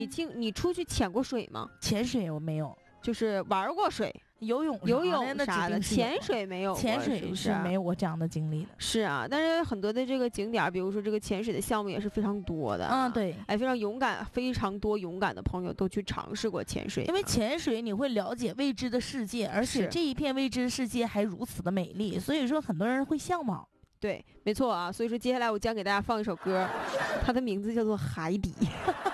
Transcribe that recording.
你出去潜过水吗？ 潜水我没有， 就是玩过水。 游泳啥的，潜水没有， 潜水是没有过这样的经历的。 是啊，但是很多的这个景点，比如说这个潜水的项目也是非常多的。 对， 非常勇敢，非常多勇敢的朋友都去尝试过潜水。 因为潜水你会了解未知的世界，而且这一片未知世界还如此的美丽，所以说很多人会向往。 对，没错啊。所以说接下来我将给大家放一首歌，它的名字叫做《海底》。